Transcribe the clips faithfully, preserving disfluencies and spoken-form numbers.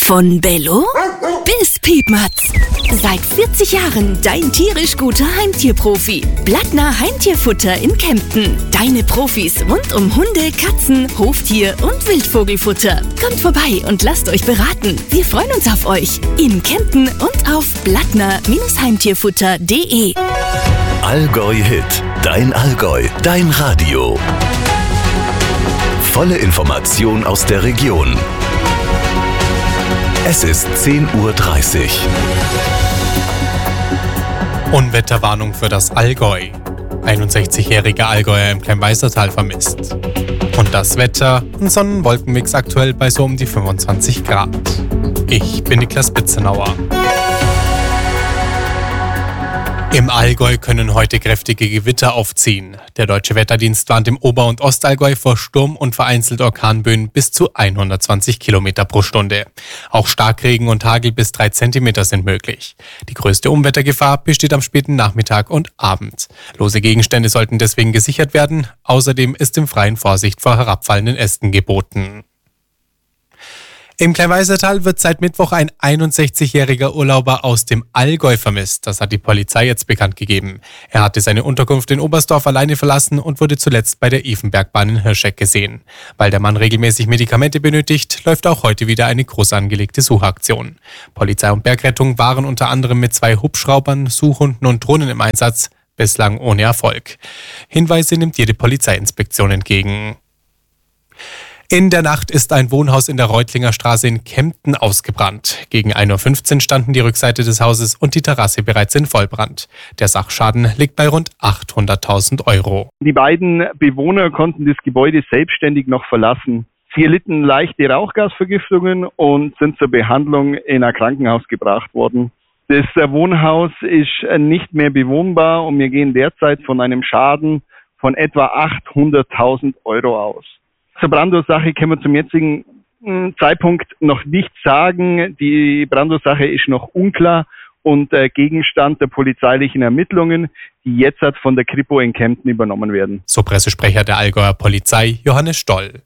Von Bello bis Piepmatz. Seit vierzig Jahren dein tierisch guter Heimtierprofi. Blattner Heimtierfutter in Kempten. Deine Profis rund um Hunde, Katzen, Hoftier und Wildvogelfutter. Kommt vorbei und lasst euch beraten. Wir freuen uns auf euch. In Kempten und auf blattner Heimtierfutter punkt de. Allgäu Hit. Dein Allgäu. Dein Radio. Volle Information aus der Region. Es ist zehn Uhr dreißig. Unwetterwarnung für das Allgäu. einundsechzigjähriger Allgäuer im Kleinweißertal vermisst. Und das Wetter, ein Sonnenwolkenmix aktuell bei so um die fünfundzwanzig Grad. Ich bin Niklas Bitzenauer. Im Allgäu können heute kräftige Gewitter aufziehen. Der Deutsche Wetterdienst warnt im Ober- und Ostallgäu vor Sturm und vereinzelt Orkanböen bis zu hundertzwanzig Kilometer pro Stunde. Auch Starkregen und Hagel bis drei Zentimeter sind möglich. Die größte Unwettergefahr besteht am späten Nachmittag und Abend. Lose Gegenstände sollten deswegen gesichert werden. Außerdem ist im Freien Vorsicht vor herabfallenden Ästen geboten. Im Kleinweißertal wird seit Mittwoch ein einundsechzigjähriger Urlauber aus dem Allgäu vermisst. Das hat die Polizei jetzt bekannt gegeben. Er hatte seine Unterkunft in Oberstdorf alleine verlassen und wurde zuletzt bei der Ifenbergbahn in Hirscheck gesehen. Weil der Mann regelmäßig Medikamente benötigt, läuft auch heute wieder eine groß angelegte Suchaktion. Polizei und Bergrettung waren unter anderem mit zwei Hubschraubern, Suchhunden und Drohnen im Einsatz, bislang ohne Erfolg. Hinweise nimmt jede Polizeiinspektion entgegen. In der Nacht ist ein Wohnhaus in der Reutlinger Straße in Kempten ausgebrannt. Gegen ein Uhr fünfzehn standen die Rückseite des Hauses und die Terrasse bereits in Vollbrand. Der Sachschaden liegt bei rund achthunderttausend Euro. Die beiden Bewohner konnten das Gebäude selbstständig noch verlassen. Sie erlitten leichte Rauchgasvergiftungen und sind zur Behandlung in ein Krankenhaus gebracht worden. Das Wohnhaus ist nicht mehr bewohnbar und wir gehen derzeit von einem Schaden von etwa achthunderttausend Euro aus. Zur Brandursache können wir zum jetzigen Zeitpunkt noch nichts sagen. Die Brandursache ist noch unklar und äh, Gegenstand der polizeilichen Ermittlungen, die jetzt von der Kripo in Kempten übernommen werden. So Pressesprecher der Allgäuer Polizei, Johannes Stoll.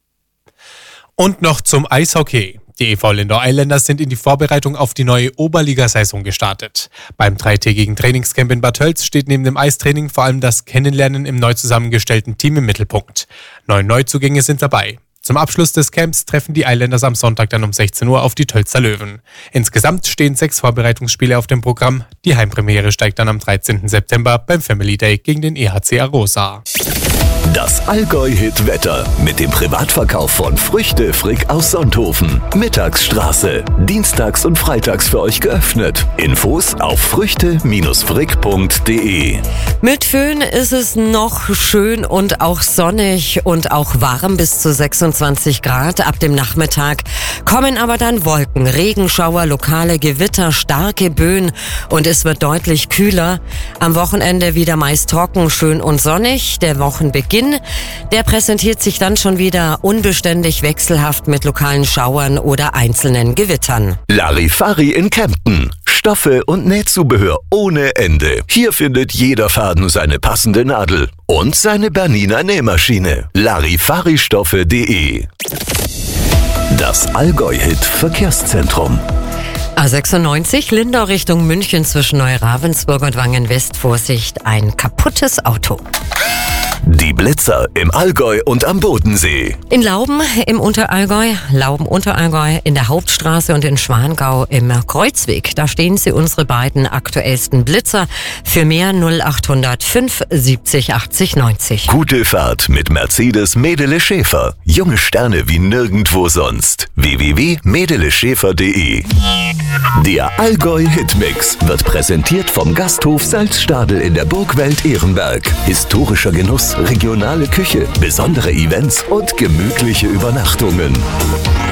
Und noch zum Eishockey. Die E V Lindau Islanders sind in die Vorbereitung auf die neue Oberligasaison gestartet. Beim dreitägigen Trainingscamp in Bad Tölz steht neben dem Eistraining vor allem das Kennenlernen im neu zusammengestellten Team im Mittelpunkt. Neun Neuzugänge sind dabei. Zum Abschluss des Camps treffen die Islanders am Sonntag dann um sechzehn Uhr auf die Tölzer Löwen. Insgesamt stehen sechs Vorbereitungsspiele auf dem Programm. Die Heimpremiere steigt dann am dreizehnten September beim Family Day gegen den E H C Arosa. Das Allgäu-Hit-Wetter mit dem Privatverkauf von Früchte Frick aus Sonthofen. Mittagsstraße. Dienstags und freitags für euch geöffnet. Infos auf früchte frick punkt de. Mit Föhn ist es noch schön und auch sonnig und auch warm bis zu sechsundzwanzig Grad. Ab dem Nachmittag kommen aber dann Wolken, Regenschauer, lokale Gewitter, starke Böen und es wird deutlich kühler. Am Wochenende wieder meist trocken, schön und sonnig. Der Wochenbeginn, der präsentiert sich dann schon wieder unbeständig wechselhaft mit lokalen Schauern oder einzelnen Gewittern. Larifari in Kempten. Stoffe und Nähzubehör ohne Ende. Hier findet jeder Faden seine passende Nadel und seine Bernina Nähmaschine. Larifaristoffe punkt de. Das Allgäu-Hit Verkehrszentrum. A sechsundneunzig, Lindau Richtung München zwischen Neuravensburg und Wangen-West. Vorsicht, ein kaputtes Auto. Die Blitzer im Allgäu und am Bodensee. In Lauben im Unterallgäu, Lauben-Unterallgäu, in der Hauptstraße und in Schwangau im Kreuzweg. Da stehen sie, unsere beiden aktuellsten Blitzer. Für mehr null achthundert fünf siebzig achtzig neunzig. Gute Fahrt mit Mercedes Medele Schäfer. Junge Sterne wie nirgendwo sonst. w w w punkt medele schäfer punkt de. Der Allgäu-Hitmix wird präsentiert vom Gasthof Salzstadel in der Burgwelt Ehrenberg. Historischer Genuss, regionale Küche, besondere Events und gemütliche Übernachtungen.